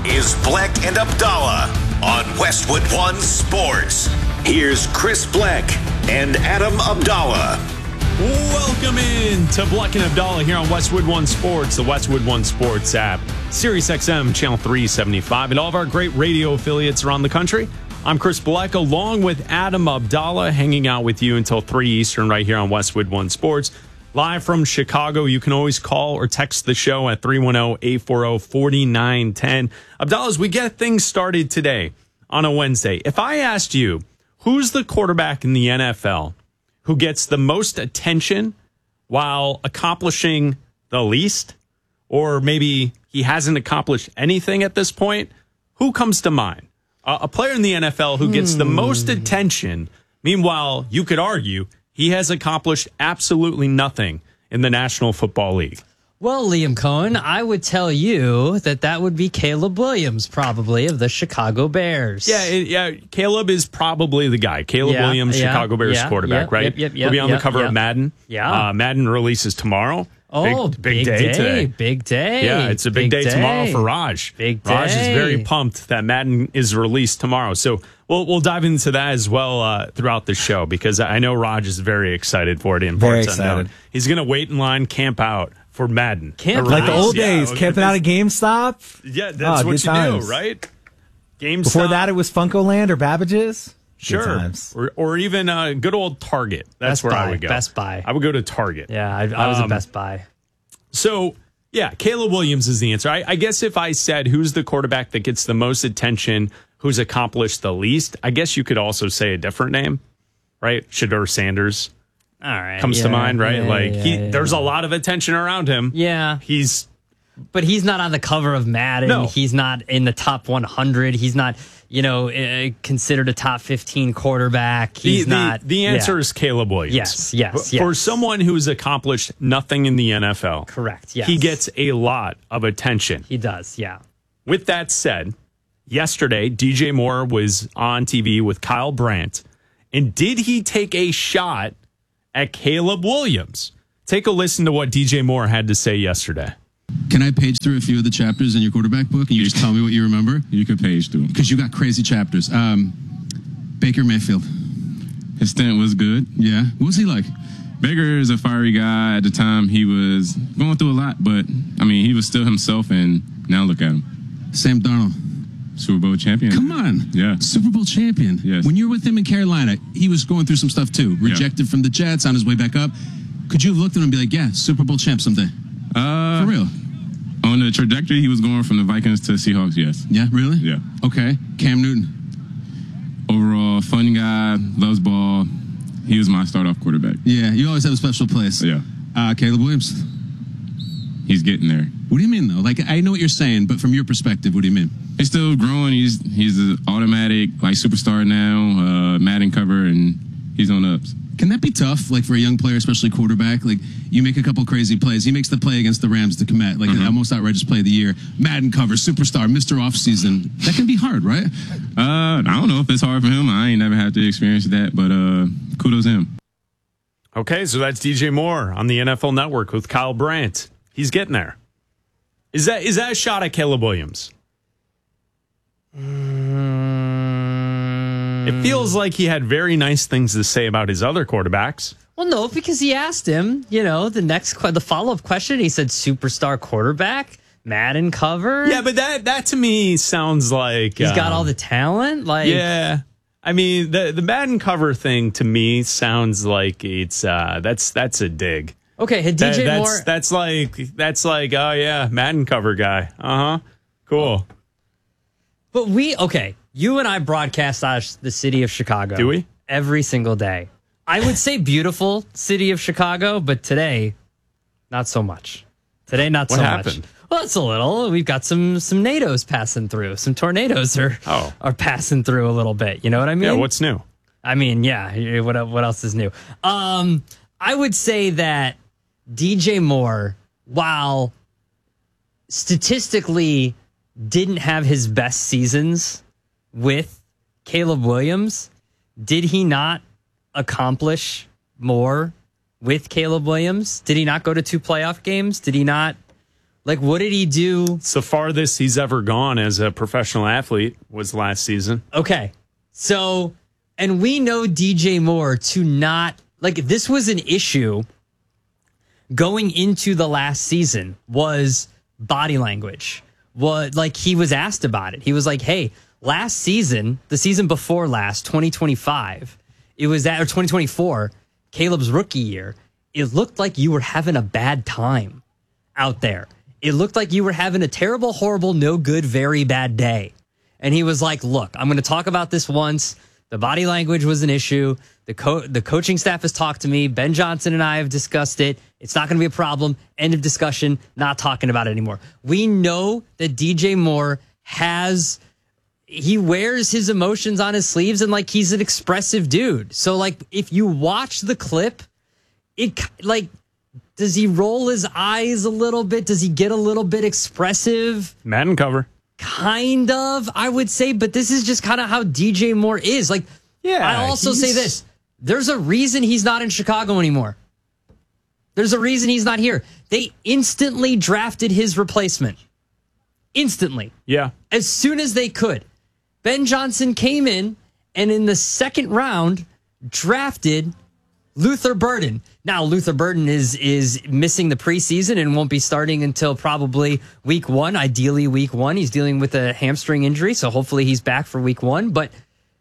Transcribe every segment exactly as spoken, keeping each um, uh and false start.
is Bleck and Abdallah on Westwood One Sports. Here's Chris Bleck and Adam Abdallah. Welcome in to Bleck and Abdallah here on Westwood One Sports, the Westwood One Sports app, Sirius X M, channel three seventy-five, and all of our great radio affiliates around the country. I'm Chris Bleck, along with Adam Abdallah, hanging out with you until three Eastern right here on Westwood One Sports. Live from Chicago, you can always call or text the show at three one zero, eight four zero, four nine one zero. Abdallah, as we get things started today on a Wednesday, if I asked you, who's the quarterback in the N F L who gets the most attention while accomplishing the least? Or maybe he hasn't accomplished anything at this point? Who comes to mind? Uh, a player in the N F L who gets the most attention. Meanwhile, you could argue he has accomplished absolutely nothing in the National Football League. Well, Liam Cohen, I would tell you that that would be Caleb Williams, probably, of the Chicago Bears. Yeah, it, yeah. Caleb is probably the guy. Caleb yeah, Williams, yeah, Chicago Bears yeah, quarterback, yep, right? Yep, yep, yep, He'll be on yep, the cover yep. of Madden. Yeah. Uh, Madden releases tomorrow. Oh, big, big, big day, day today. Big day. Yeah, it's a big, big day, day tomorrow for Raj. Big day. Raj is very pumped that Madden is released tomorrow. So we'll we'll dive into that as well uh, throughout the show, because I know Raj is very excited for it in very parts excited. unknown. He's going to wait in line, camp out for Madden. Camp like the old yeah, days, camping out at GameStop. Yeah, that's oh, what you times. do, right? GameStop. Before that, it was Funko Land or Babbage's. Sure. Or, or even uh, good old Target. That's Best where Buy. I would go. Best Buy. I would go to Target. Yeah, I, I was um, at Best Buy. So, yeah, Caleb Williams is the answer. I, I guess if I said who's the quarterback that gets the most attention, who's accomplished the least, I guess you could also say a different name, right? Shedeur Sanders All right, comes yeah, to mind, right? yeah, like yeah, he, yeah. there's a lot of attention around him. Yeah. He's But he's not on the cover of Madden. No. He's not in the top one hundred. He's not, you know, uh, considered a top fifteen quarterback. He's the, not. The, the answer yeah. is Caleb Williams. Yes, yes, For yes. someone who's accomplished nothing in the N F L. Correct, yes. He gets a lot of attention. He does, yeah. With that said, yesterday, D J Moore was on T V with Kyle Brandt. And did he take a shot at Caleb Williams? Take a listen to what D J Moore had to say yesterday. Can I page through a few of the chapters in your quarterback book and you just tell me what you remember? You could page through them. Because you got crazy chapters. Um, Baker Mayfield. His stint was good. Yeah. What was he like? Baker is a fiery guy. At the time, he was going through a lot, but, I mean, he was still himself, and now look at him. Sam Darnold. Super Bowl champion. Come on. Yeah. Super Bowl champion. Yes. When you were with him in Carolina, he was going through some stuff too. Rejected yeah. from the Jets, on his way back up. Could you have looked at him and be like, yeah, Super Bowl champ someday? Uh, For real? On the trajectory, he was going from the Vikings to Seahawks, yes. Yeah, really? Yeah. Okay. Cam Newton. Overall, fun guy, loves ball. He was my start-off quarterback. Yeah, you always have a special place. Yeah. Uh, Caleb Williams. He's getting there. What do you mean, though? Like, I know what you're saying, but from your perspective, what do you mean? He's still growing. He's he's an automatic, like, superstar now, uh, Madden cover, and he's on the ups. Can that be tough, like, for a young player, especially quarterback? Like, you make a couple crazy plays. He makes the play against the Rams to commit, like, Mm-hmm. an almost outrageous play of the year. Madden cover, superstar, Mister Offseason. That can be hard, right? Uh, I don't know if it's hard for him. I ain't never had to experience that, but uh, kudos to him. Okay, so that's D J Moore on the N F L Network with Kyle Brandt. He's getting there. Is that is that a shot at Caleb Williams? Mm. It feels like he had very nice things to say about his other quarterbacks. Well, no, because he asked him, you know, the next, que- the follow-up question, he said superstar quarterback, Madden cover. Yeah, but that that to me sounds like He's got um, all the talent. Like, yeah. I mean, the the Madden cover thing to me sounds like it's uh, that's that's a dig. Okay, had D J That- that's, Moore. That's like that's like oh yeah, Madden cover guy. Uh huh. Cool. But we, okay, you and I broadcast out of the city of Chicago. Do we? Every single day. I would say beautiful city of Chicago, but today, not so much. Today, not What so happened? much. Well, it's a little. We've got some some NATOs passing through. Some tornadoes are Oh. are passing through a little bit. You know what I mean? Yeah. What's new? I mean, yeah. What what else is new? Um, I would say that D J Moore, while statistically didn't have his best seasons with Caleb Williams, did he not accomplish more with Caleb Williams? Did he not go to two playoff games? Did he not Like, what did he do? It's the farthest he's ever gone as a professional athlete was last season. Okay. So, and we know D J Moore to not, like, this was an issue going into the last season was body language. What, like, he was asked about it. He was like, hey, last season, the season before last, twenty twenty-five, it was that, or twenty twenty-four, Caleb's rookie year, it looked like you were having a bad time out there. It looked like you were having a terrible, horrible, no good, very bad day. And he was like, look, I'm going to talk about this once. The body language was an issue. The co- the coaching staff has talked to me. Ben Johnson and I have discussed it. It's not going to be a problem. End of discussion. Not talking about it anymore. We know that D J Moore has, he wears his emotions on his sleeves and like he's an expressive dude. So like if you watch the clip, it like, does he roll his eyes a little bit? Does he get a little bit expressive? Madden cover. Kind of, I would say, but this is just kind of how D J Moore is. Like, Yeah, I also he's- say this. There's a reason he's not in Chicago anymore. There's a reason he's not here. They instantly drafted his replacement. Instantly. Yeah. As soon as they could. Ben Johnson came in and in the second round drafted Luther Burden. Now, Luther Burden is is missing the preseason and won't be starting until probably week one, ideally week one. He's dealing with a hamstring injury, so hopefully he's back for week one. But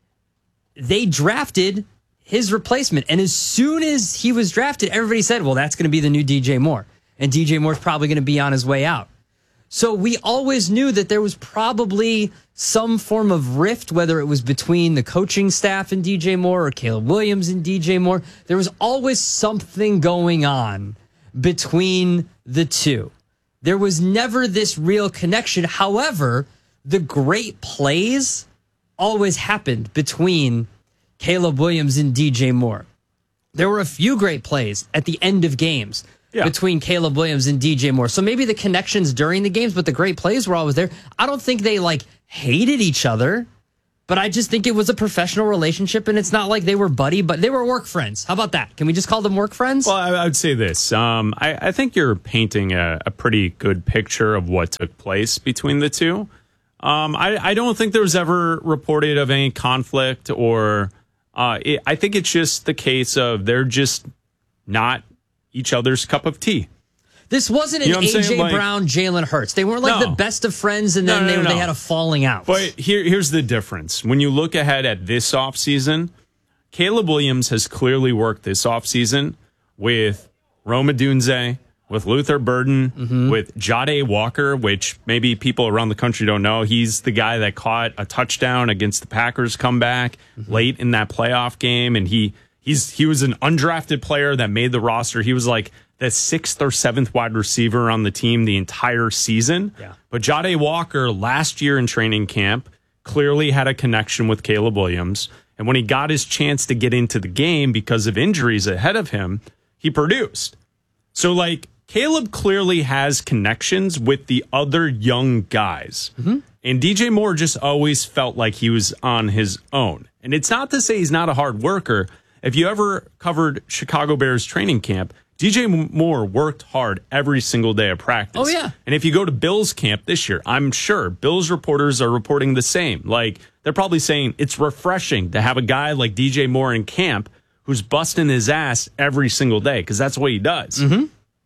they drafted his replacement. And as soon as he was drafted, everybody said, well, that's going to be the new D J Moore. And D J Moore's probably going to be on his way out. So we always knew that there was probably some form of rift, whether it was between the coaching staff and D J Moore or Caleb Williams and D J Moore. There was always something going on between the two. There was never this real connection. However, the great plays always happened between Caleb Williams and D J Moore. There were a few great plays at the end of games Yeah. between Caleb Williams and D J Moore. So maybe the connections during the games, but the great plays were always there. I don't think they like hated each other, but I just think it was a professional relationship, and it's not like they were buddy, but they were work friends. How about that? Can we just call them work friends? Well, I, I would say this. Um, I, I think you're painting a, a pretty good picture of what took place between the two. Um, I, I don't think there was ever reported of any conflict or uh, it, I think it's just the case of they're just not each other's cup of tea. This wasn't an You know what I'm A saying? J Like- Brown, Jalen Hurts. They weren't like No. the best of friends, and No, then no, they, no, they no. had a falling out. But here, here's the difference. When you look ahead at this offseason, Caleb Williams has clearly worked this offseason with Rome Odunze, with Luther Burden, Mm-hmm. with Jade Walker, which maybe people around the country don't know. He's the guy that caught a touchdown against the Packers comeback Mm-hmm. late in that playoff game. And he he's he was an undrafted player that made the roster. He was like the sixth or seventh wide receiver on the team the entire season. Yeah. But Jade Walker last year in training camp clearly had a connection with Caleb Williams. And when he got his chance to get into the game because of injuries ahead of him, he produced. So, like, Caleb clearly has connections with the other young guys. Mm-hmm. And D J Moore just always felt like he was on his own. And it's not to say he's not a hard worker. If you ever covered Chicago Bears training camp, D J Moore worked hard every single day of practice. Oh, yeah. And if you go to Bills camp this year, I'm sure Bills reporters are reporting the same. Like, they're probably saying it's refreshing to have a guy like D J Moore in camp who's busting his ass every single day, because that's what he does. Mm-hmm.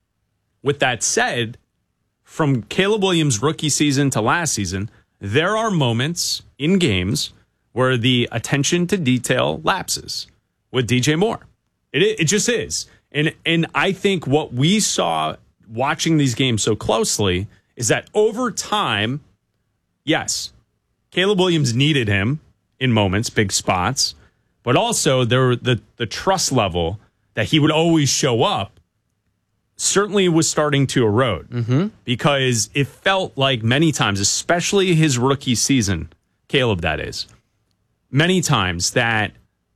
With that said, from Caleb Williams' rookie season to last season, there are moments in games where the attention to detail lapses with D J Moore. It it just is. And and I think what we saw watching these games so closely is that over time, yes, Caleb Williams needed him in moments, big spots, but also there the the trust level that he would always show up certainly was starting to erode, mm-hmm. because it felt like many times, especially his rookie season, Caleb, that is, many times that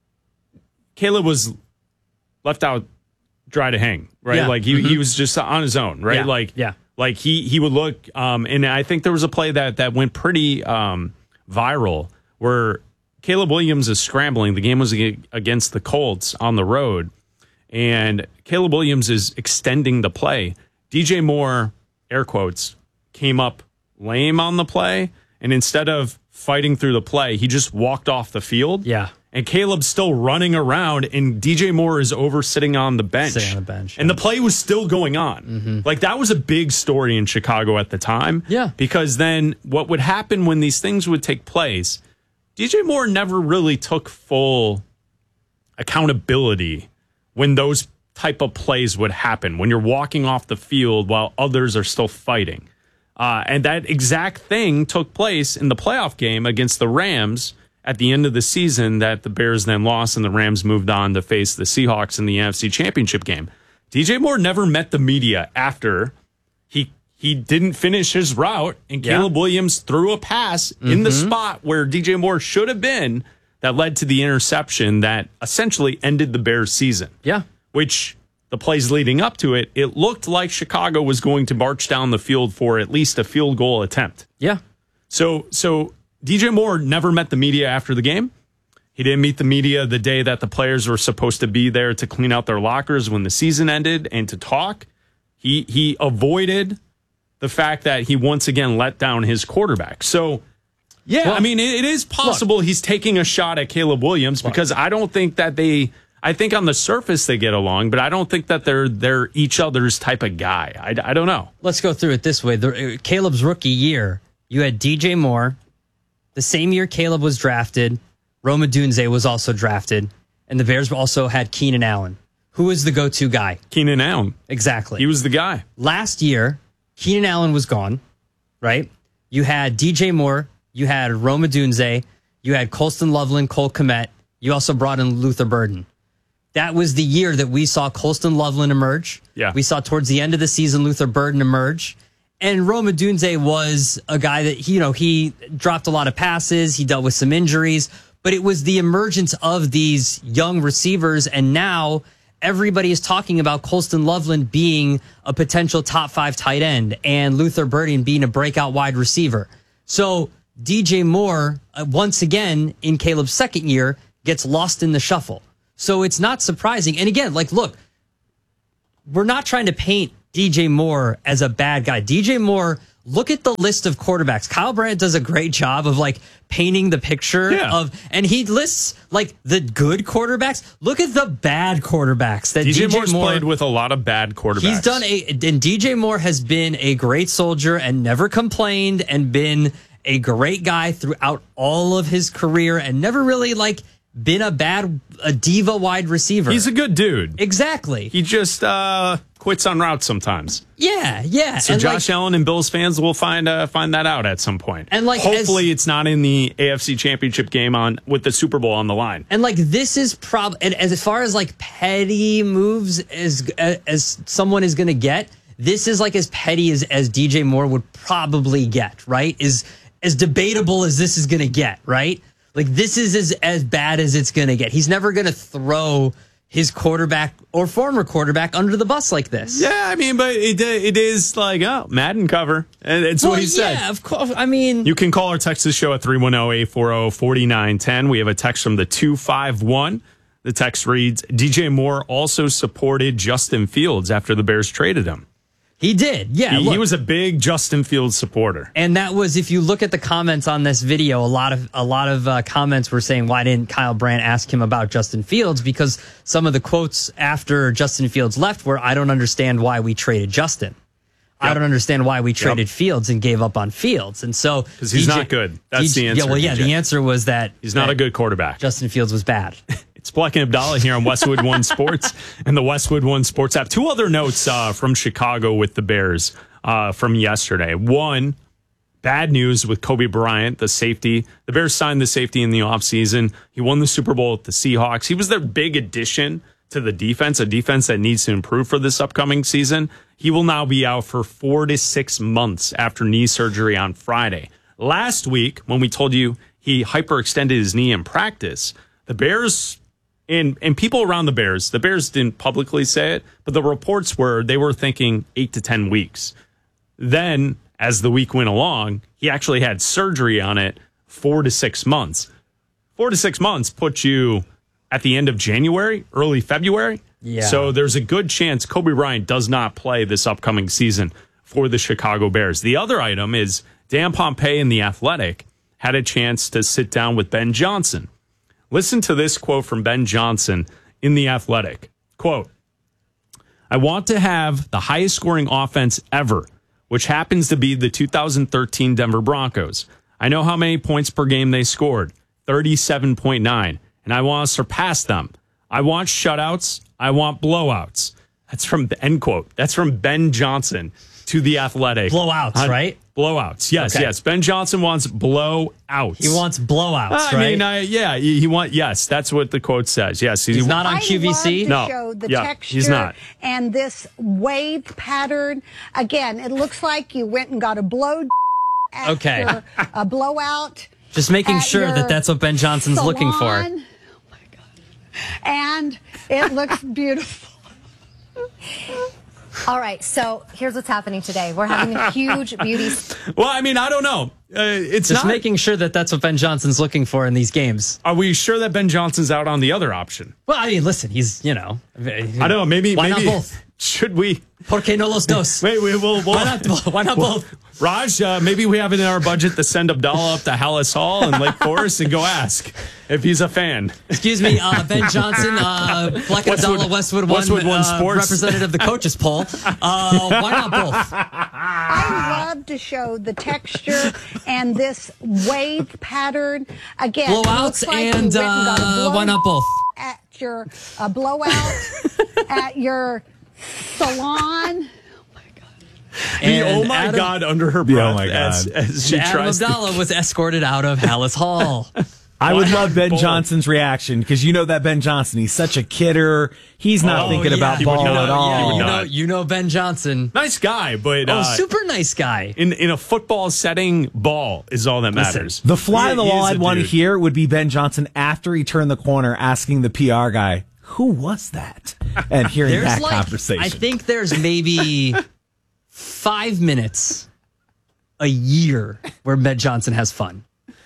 Caleb was left out dry to hang, right? Yeah. Like he, Mm-hmm. he was just on his own, right? Yeah. Like, Yeah. like he, he would look, um, and I think there was a play that, that went pretty um, viral where Caleb Williams is scrambling. The game was ag- against the Colts on the road, and Caleb Williams is extending the play. D J Moore air quotes, came up lame on the play. And instead of fighting through the play, he just walked off the field. Yeah. And Caleb's still running around, and D J Moore is over sitting on the bench. Sitting on the bench, And yeah. the play was still going on. Mm-hmm. Like, that was a big story in Chicago at the time. Yeah. Because then what would happen when these things would take place, D J Moore never really took full accountability when those type of plays would happen, when you're walking off the field while others are still fighting. Uh, and that exact thing took place in the playoff game against the Rams at the end of the season that the Bears then lost, and the Rams moved on to face the Seahawks in the N F C Championship game. D J Moore never met the media after he he didn't finish his route, and Yeah. Caleb Williams threw a pass mm-hmm. in the spot where D J Moore should have been that led to the interception that essentially ended the Bears' season. Yeah. Which the plays leading up to it, it looked like Chicago was going to march down the field for at least a field goal attempt. Yeah. So, so D J Moore never met the media after the game. He didn't meet the media the day that the players were supposed to be there to clean out their lockers when the season ended and to talk. He he avoided the fact that he once again let down his quarterback. So, yeah, Well, I mean, it, it is possible look, he's taking a shot at Caleb Williams because I don't think that they. I think on the surface they get along, but I don't think that they're they're each other's type of guy. I, I don't know. Let's go through it this way. The, Caleb's rookie year, you had D J Moore. The same year Caleb was drafted, Rome Odunze was also drafted, and the Bears also had Keenan Allen. Who was the go-to guy? Keenan Allen. Exactly. He was the guy. Last year, Keenan Allen was gone, right? You had D J Moore, you had Rome Odunze, you had Colston Loveland, Cole Kmet. You also brought in Luther Burden. That was the year that we saw Colston Loveland emerge. Yeah. We saw towards the end of the season Luther Burden emerge. And Rome Odunze was a guy that, you know, he dropped a lot of passes. He dealt with some injuries. But it was the emergence of these young receivers. And now everybody is talking about Colston Loveland being a potential top five tight end and Luther Burden being a breakout wide receiver. So D J Moore, uh, once again, in Caleb's second year, gets lost in the shuffle. So it's not surprising. And again, like, look, we're not trying to paint D J Moore as a bad guy. D J Moore, look at the list of quarterbacks. Kyle Brandt does a great job of like painting the picture Yeah. of, and he lists like the good quarterbacks. Look at the bad quarterbacks that D J, D J Moore's Moore played with a lot of bad quarterbacks. He's done a, and D J Moore has been a great soldier and never complained and been a great guy throughout all of his career and never really like been a bad, a diva wide receiver. He's a good dude. Exactly. He just uh, quits on routes sometimes. Yeah, yeah. So and Josh like, Allen and Bills fans will find uh, find that out at some point. And like, hopefully as, it's not in the A F C Championship game on with the Super Bowl on the line. And like this is prob and as far as like petty moves as as someone is going to get, this is like as petty as as D J Moore would probably get, right? Is as debatable as this is going to get, right? Like this is as as bad as it's going to get. He's never going to throw his quarterback or former quarterback under the bus like this. Yeah, I mean, but it it is like, oh, Madden cover. And it's well, what he said. Yeah, of course. I mean, You can call or text the show at three one zero, eight four zero, four nine one zero. We have a text from the two five one. The text reads, D J Moore also supported Justin Fields after the Bears traded him. he did. Yeah. He, look. he was a big Justin Fields supporter. And that was, if you look at the comments on this video, a lot of a lot of uh, comments were saying, why didn't Kyle Brandt ask him about Justin Fields? Because some of the quotes after Justin Fields left were, I don't understand why we traded Justin. I don't understand why we traded Yep. Fields and gave up on Fields. And so... Because he's D J not good. That's the answer, Yeah, well, yeah, D J. the answer was that... He's not that a good quarterback. Justin Fields was bad. It's Black and Abdallah here on Westwood One Sports and the Westwood One Sports app. Two other notes uh, from Chicago with the Bears uh, from yesterday. One, bad news with Kobe Bryant, the safety. The Bears signed the safety in the offseason. He won the Super Bowl with the Seahawks. He was their big addition to the defense, a defense that needs to improve for this upcoming season. He will now be out for four to six months after knee surgery on Friday. Last week, when we told you he hyperextended his knee in practice, the Bears... And and people around the Bears, the Bears didn't publicly say it, but the reports were they were thinking eight to ten weeks. Then, as the week went along, he actually had surgery on it four to six months. Four to six months puts you at the end of January, early February. Yeah. So there's a good chance Kobe Bryant does not play this upcoming season for the Chicago Bears. The other item is Dan Pompei in The Athletic had a chance to sit down with Ben Johnson. Listen to this quote from Ben Johnson in The Athletic. Quote, I want to have the highest scoring offense ever, which happens to be the two thousand thirteen Denver Broncos. I know how many points per game they scored, thirty-seven point nine, and I want to surpass them. I want shutouts. I want blowouts. That's from, end quote. That's from Ben Johnson to The Athletic. Blowouts, Uh, right? Blowouts. Yes, Okay. yes. Ben Johnson wants blowouts. He wants blowouts, I right? mean, I, yeah, he, he want. Yes, that's what the quote says. Yes, He's not on I Q V C? love to No. show the Yeah, texture he's not. and this wave pattern. Again, it looks like you went and got a blow at Okay. your, a blowout. Just making at sure your that that's what Ben Johnson's looking for. salon. Oh my God. And it looks beautiful. All right, so here's what's happening today. We're having a huge beauty. Well, I mean, I don't know. Uh, it's Just not. making sure that that's what Ben Johnson's looking for in these games. Are we sure that Ben Johnson's out on the other option? Well, I mean, listen, he's, you know. I don't know. Maybe. Why maybe not both? Should we? ¿Por qué no los dos? Wait, wait, we'll, we'll, Why not, why not both? Raj, uh, maybe we have it in our budget to send Abdallah up to Hallis Hall in Lake Forest and go ask if he's a fan. Excuse me, uh, Ben Johnson, uh, Black Westwood- Abdallah, Westwood One, Westwood One uh, Sports. representative of the coaches poll. Uh, why not both? I love to show the texture and this wave pattern. Again, it Blowouts looks like you and, went and got a uh, blow why not both? At your a blowout at your salon. The And oh my Adam- God under her breath oh my as, God. as she Adam tries to. Abdallah was escorted out of Hallis Hall. I would Why love not Ben both? Johnson's reaction because you know that Ben Johnson, he's such a kidder. He's not Oh, thinking yeah. about He would ball not. at all. Yeah, He would you know, not. you know Ben Johnson. Nice guy, but Oh, uh, super nice guy. in in a football setting, ball is all that Listen, matters. The fly on the He- he wall is a I'd want to dude. hear would be Ben Johnson after he turned the corner asking the P R guy, who was that? And hearing There's that like, conversation. I think there's maybe five minutes a year where Ben Johnson has fun.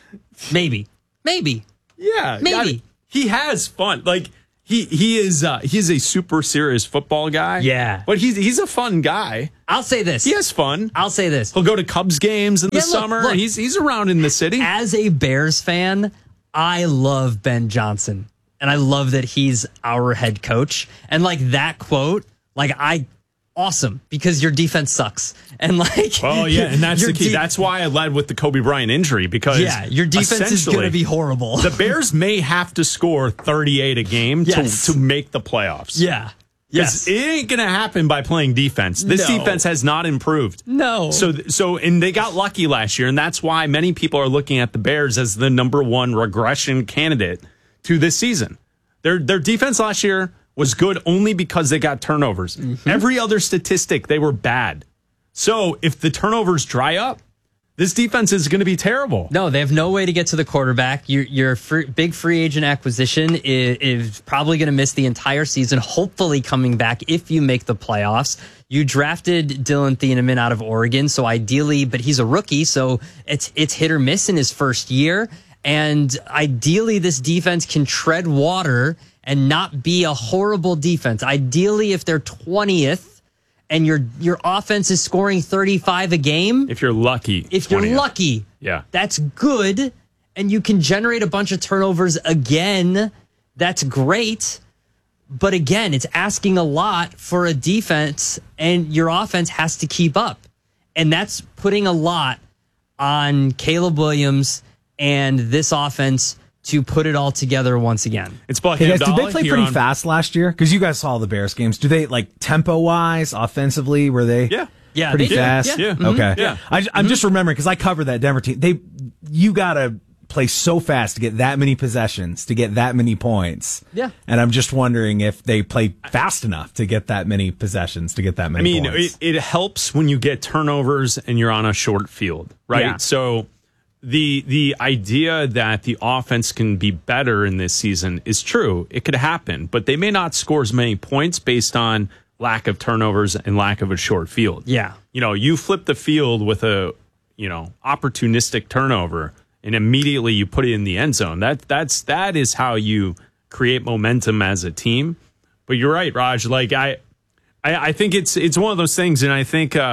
Maybe. Maybe. Yeah, Maybe. I mean, he has fun. Like he he is uh, he's a super serious football guy. Yeah. but he's he's a fun guy. I'll say this. He has fun. I'll say this. He'll go to Cubs games in the Yeah, look, summer. look. he's he's around in the city. As a Bears fan, I love Ben Johnson. And I love that he's our head coach. And like that quote, like I awesome because your defense sucks. And like Oh yeah, and that's your the key. de- That's why I led with the Kobe Bryant injury because Yeah, your defense is essentially, going to be horrible. The Bears may have to score thirty-eight a game Yes. to to make the playoffs. yeah. 'Cause Yes. it ain't going to happen by playing defense. This No. defense has not improved. No. So, so, and they got lucky last year, and that's why many people are looking at the Bears as the number one regression candidate to this season. Their their defense last year was good only because they got turnovers. Mm-hmm. Every other statistic, they were bad. So, if the turnovers dry up, this defense is going to be terrible. No, they have no way to get to the quarterback. Your your free, big free agent acquisition is, is probably going to miss the entire season, hopefully coming back if you make the playoffs. You drafted Dylan Thieneman out of Oregon, so ideally, but he's a rookie, so it's it's hit or miss in his first year. And ideally, this defense can tread water and not be a horrible defense. Ideally, if they're twentieth and your your offense is scoring thirty-five a game, If you're lucky. if you're twentieth. lucky, Yeah. that's good. And you can generate a bunch of turnovers again. That's great. But again, it's asking a lot for a defense, and your offense has to keep up. And that's putting a lot on Caleb Williams and this offense to put it all together once again. It's Black Hey guys, Abdallah did they play here pretty on- fast last year? Because you guys saw the Bears games. Do they, like, tempo-wise, offensively, were they Yeah. Yeah, pretty they did. fast? Yeah. Mhm. Okay. Yeah. I, I'm just remembering, because I covered that Denver team. They, you got to play so fast to get that many possessions, to get that many points. Yeah. And I'm just wondering if they play fast enough to get that many possessions, to get that I many mean, points. it, it helps when you get turnovers and you're on a short field, right? Yeah. So the the idea that the offense can be better in this season is true. It could happen, but they may not score as many points based on lack of turnovers and lack of a short field. Yeah. You know, you flip the field with a, you know, opportunistic turnover and immediately you put it in the end zone. That that's that is how you create momentum as a team. But you're right, Raj. Like I I, I think it's it's one of those things, and I think uh,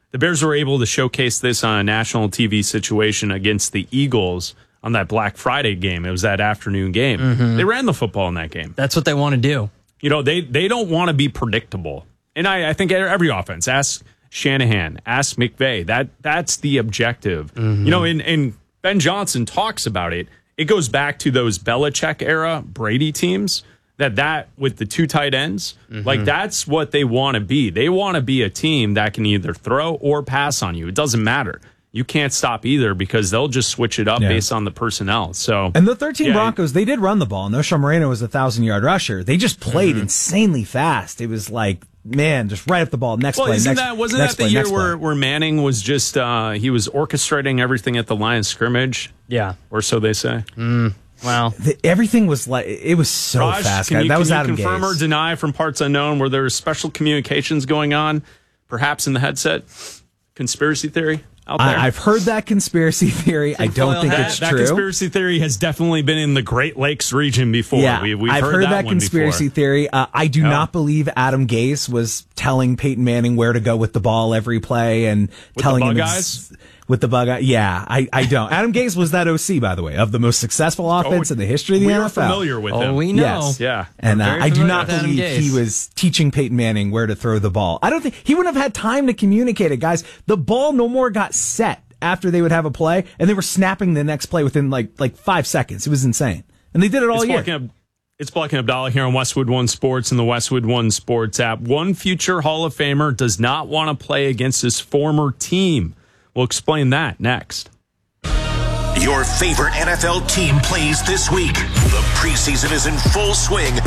the Bears were able to showcase this on a national T V situation against the Eagles on that Black Friday game. It was that afternoon game. Mm-hmm. They ran the football in that game. That's what they want to do. You know, they, they don't want to be predictable. And I, I think every offense, ask Shanahan, ask McVay, that that's the objective. Mm-hmm. You know, and, and Ben Johnson talks about it. It goes back to those Belichick era Brady teams. That that with the two tight ends, mm-hmm. like that's what they want to be. They want to be a team that can either throw or pass on you. It doesn't matter. You can't stop either because they'll just switch it up yeah. based on the personnel. So and the thirteen yeah, Broncos, they did run the ball. No, Moreno was a thousand yard rusher. They just played mm-hmm. insanely fast. It was like, man, just right up the ball. Next well, play. Isn't next, that wasn't next that the play, year where, where Manning was just uh, he was orchestrating everything at the line of scrimmage? Yeah, or so they say. Mm. Wow. The, everything was like, it was so Raj, fast. Can guys. you, that can was you Adam confirm Gase. or deny from parts unknown where there was special communications going on, perhaps in the headset? Conspiracy theory out there? I, I've heard that conspiracy theory. I don't think that, it's that true. That conspiracy theory has definitely been in the Great Lakes region before. Yeah, we, we've I've heard, heard that, that one conspiracy before. theory. Uh, I do Oh. not believe Adam Gase was telling Peyton Manning where to go with the ball every play and With telling the bug him eyes? with the bug eye. Yeah, I, I don't. Adam Gase was that O C, by the way, of the most successful offense Oh, in the history of the we N are F L. familiar with Oh, him. we know. Yes. Yeah. And uh, Very I do familiar not with Adam believe Gase. he was teaching Peyton Manning where to throw the ball. I don't think he wouldn't have had time to communicate it, guys. The ball no more got set after they would have a play, and they were snapping the next play within like like five seconds. It was insane, and they did it all It's year. Black and, it's Black and Abdallah here on Westwood One Sports and the Westwood One Sports app. One future Hall of Famer does not want to play against his former team. We'll explain that next. Your favorite N F L team plays this week. The preseason is in full swing,